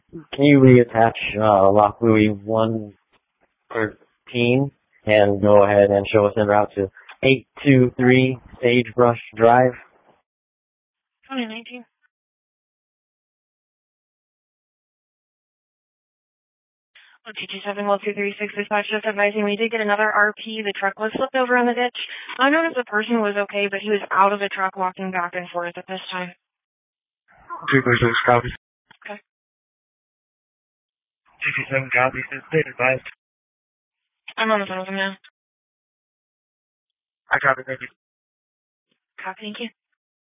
Can you reattach Lock Louis 113 and go ahead and show us en route to 823 Sagebrush Drive? 2019. TT71236 dispatch just advising we did get another RP. The truck was flipped over in the ditch. I noticed the person was okay, but he was out of the truck walking back and forth at this time. 236 copy. Okay. TT7 copy. State advised. I'm on the phone with him now. I copy, thank you. Copy, thank you.